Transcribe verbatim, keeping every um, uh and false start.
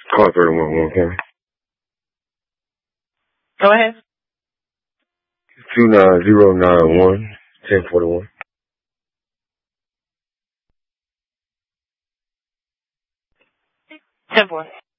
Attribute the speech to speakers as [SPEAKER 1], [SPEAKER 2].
[SPEAKER 1] Call thirty-one one, okay?
[SPEAKER 2] Go ahead.
[SPEAKER 1] two nine zero nine one ten forty-one.
[SPEAKER 2] ten four.